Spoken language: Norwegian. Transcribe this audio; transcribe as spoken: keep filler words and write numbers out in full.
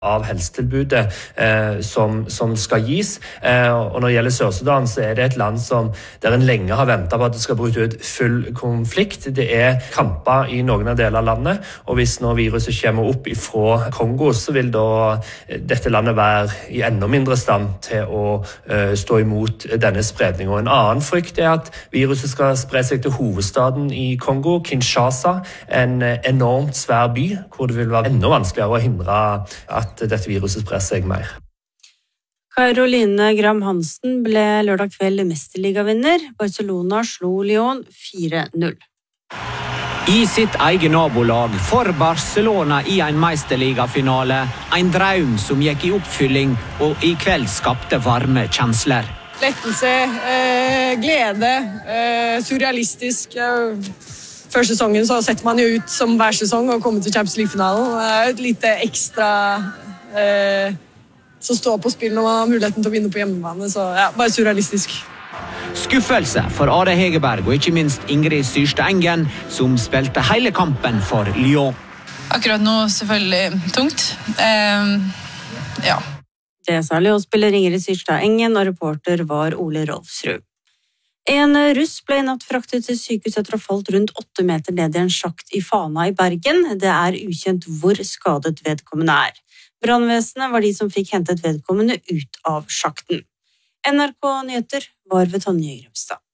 av helsetilbudet eh, som, som skal gis. Eh, og når det gjelder Sør-Sudan, så er det et land som, der en lenge har ventet på at det skal bryte ut full konflikt. Det er kamper i noen av deler av landet, og hvis nå viruset kommer opp fra Kongo, så vil da dette landet være i enda mindre stand til å eh, stå imot denne spredningen. Og en annen frykt er at viruset skal spre seg til hovedstaden i Kongo, Kinshasa, en enormt svær by, hvor det vil være enda vanskeligere å hindre at dette viruset sprer seg mer. Caroline Gram Hansen ble lørdag kveld mesterligavinner. Barcelona slo Lyon fire null. I sitt eget nabolag for Barcelona i en meisterligafinale. En drøm som gikk i oppfylling, og i kveld skapte varme kjensler. Lettelse, eh, glede, eh, surrealistisk. Før sesongen så setter man jo ut som hver sesong og kommer til Champions League-finalen. Det er jo et lite ekstra eh, som står på spill når man har muligheten til å vinne på hjemmebane. Så ja, bare surrealistisk. Skuffelse for Are Hegerberg og ikke minst Ingrid Syrstad Engen, som spilte hele kampen for Lyon. Akkurat nå selvfølgelig tungt. Eh, ja. Det sa Lyon-spiller Ingrid Syrstad Engen, og reporter var Ole Rolfsrud. En russ ble i natt fraktet til sykehus etter å ha falt rundt åtte meter ned i en sjakt i Fana i Bergen. Det er ukjent hvor skadet vedkommende er. Brannvesenet var de som fikk hentet vedkommende ut av sjakten. N R K Nyheter var ved Tonje Grømstad.